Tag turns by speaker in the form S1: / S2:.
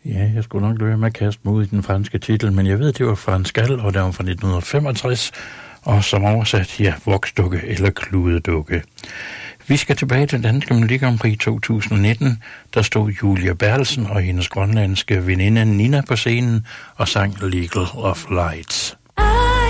S1: Ja, jeg skulle nok løbe med at kaste mig ud i den franske titel, men jeg ved, det var Frans Gal, og det var fra 1965, og som oversat, ja, voksdukke eller kludedukke. Vi skal tilbage til Danske Melodi Grand Prix 2019. Der stod Julia Bertelsen og hendes grønlandske veninde Nina på scenen og sang League of Lights.